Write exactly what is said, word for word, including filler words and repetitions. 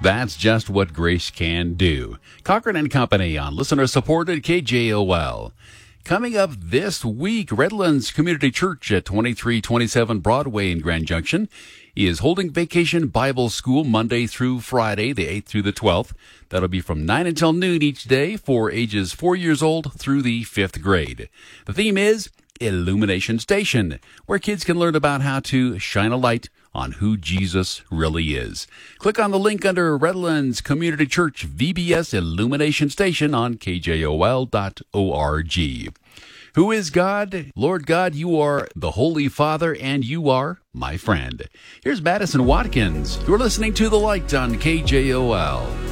That's just what grace can do. Cochran and Company on listener-supported K J O L. Coming up this week, Redlands Community Church at twenty-three twenty-seven Broadway in Grand Junction is holding Vacation Bible School Monday through Friday, the eighth through the twelfth. That'll be from nine until noon each day for ages four years old through the fifth grade. The theme is Illumination Station, where kids can learn about how to shine a light on who Jesus really is. Click on the link under Redlands Community Church V B S Illumination Station on K J O L dot org. Who is God? Lord God, you are the Holy Father, and you are my friend. Here's Madison Watkins. You're listening to The Light on K J O L.